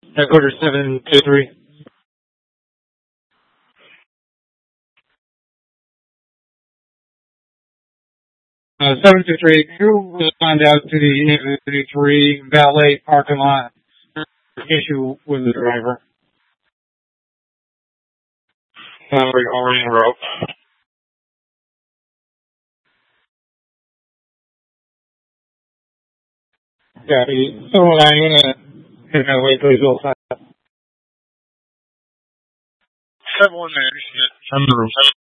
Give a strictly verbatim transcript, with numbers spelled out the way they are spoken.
Headquarters seven two three. Uh, seven two three, who respond out to the eight three three valet parking lot issue with the driver? Henry Orion Road. Yeah, so I'm gonna, I'm gonna wait till he's all set. seven one nine, on the roof.